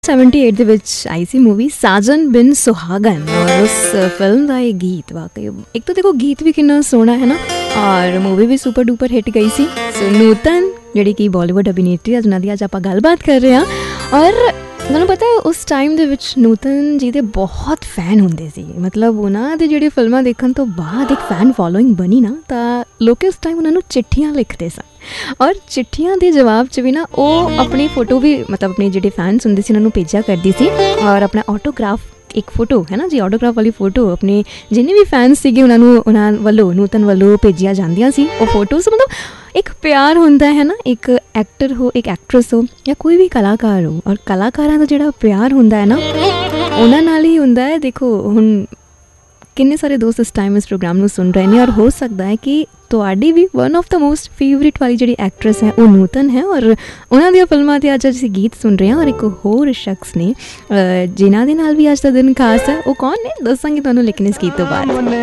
78 ਦੇ ਵਿੱਚ आई सी मूवी साजन बिन सुहागन और उस फिल्म का ये गीत वाकई एक तो देखो गीत भी कितना सोहना है ना और मूवी भी सुपर डुपर हिट गई सी। सो नूतन ਜਿਹੜੀ ਕਿ ਬਾਲੀਵੁੱਡ ਅਭਿਨੇਤਰੀ ਅੱਜ ਉਹਨਾਂ ਦੀ ਅੱਜ ਆਪਾਂ ਗੱਲਬਾਤ ਕਰ ਰਹੇ ਹਾਂ ਔਰ ਤੁਹਾਨੂੰ ਪਤਾ ਹੈ ਉਸ ਟਾਈਮ ਦੇ ਵਿੱਚ ਨੂਤਨ ਜੀ ਦੇ ਬਹੁਤ ਫੈਨ ਹੁੰਦੇ ਸੀ। ਮਤਲਬ ਉਹਨਾਂ ਦੇ ਜਿਹੜੇ ਫਿਲਮਾਂ ਦੇਖਣ ਤੋਂ ਬਾਅਦ ਇੱਕ ਫੈਨ ਫੋਲੋਇੰਗ ਬਣੀ ਨਾ ਤਾਂ ਲੋਕ ਉਸ ਟਾਈਮ ਉਹਨਾਂ ਨੂੰ ਚਿੱਠੀਆਂ ਲਿਖਦੇ ਸਨ ਔਰ ਚਿੱਠੀਆਂ ਦੇ ਜਵਾਬ 'ਚ ਵੀ ਨਾ ਉਹ ਆਪਣੀ ਫੋਟੋ ਵੀ ਮਤਲਬ ਆਪਣੇ ਜਿਹੜੇ ਫੈਨਸ ਹੁੰਦੇ ਸੀ ਉਹਨਾਂ ਨੂੰ ਭੇਜਿਆ ਕਰਦੀ ਸੀ ਔਰ ਆਪਣਾ ਆਟੋਗ੍ਰਾਫ ਇੱਕ ਫੋਟੋ ਹੈ ਨਾ ਜੀ ਆਟੋਗ੍ਰਾਫ ਵਾਲੀ ਫੋਟੋ ਆਪਣੇ ਜਿੰਨੇ ਵੀ ਫੈਨਸ ਸੀਗੇ ਉਹਨਾਂ ਵੱਲੋਂ ਨੂਤਨ ਵੱਲੋਂ ਭੇਜੀਆਂ ਜਾਂਦੀਆਂ ਸੀ। ਉਹ ਫੋਟੋਜ਼ ਮਤਲਬ ਇੱਕ ਪਿਆਰ ਹੁੰਦਾ ਹੈ ਨਾ ਇੱਕ ਐਕਟਰ ਹੋ ਇੱਕ ਐਕਟਰੈਸ ਹੋ ਜਾਂ ਕੋਈ ਵੀ ਕਲਾਕਾਰ ਹੋ ਔਰ ਕਲਾਕਾਰਾਂ ਦਾ ਜਿਹੜਾ ਪਿਆਰ ਹੁੰਦਾ ਹੈ ਨਾ ਉਹਨਾਂ ਨਾਲ ਹੀ ਹੁੰਦਾ ਹੈ। ਦੇਖੋ ਹੁਣ ਕਿੰਨੇ ਸਾਰੇ ਦੋਸਤ ਇਸ ਟਾਈਮ ਇਸ ਪ੍ਰੋਗਰਾਮ ਨੂੰ ਸੁਣ ਰਹੇ ਨੇ ਔਰ ਹੋ ਸਕਦਾ ਹੈ ਕਿ ਤੁਹਾਡੀ ਵੀ one of the most favourite ਵਾਲੀ ਜਿਹੜੀ ਐਕਟਰੈਸ ਹੈ ਉਹ ਨੂਤਨ ਹੈ ਔਰ ਉਹਨਾਂ ਦੀਆਂ ਫਿਲਮਾਂ 'ਤੇ ਅੱਜ ਅਸੀਂ ਗੀਤ ਸੁਣ ਰਹੇ ਹਾਂ। ਔਰ ਇੱਕ ਹੋਰ ਸ਼ਖਸ ਨੇ ਜਿਨ੍ਹਾਂ ਦੇ ਨਾਲ ਵੀ ਅੱਜ ਦਾ ਦਿਨ ਖਾਸ ਹੈ ਉਹ ਕੌਣ ਨੇ ਦੱਸਾਂਗੇ ਤੁਹਾਨੂੰ ਲੇਕਿਨ ਇਸ ਗੀਤ ਤੋਂ ਬਾਅਦ।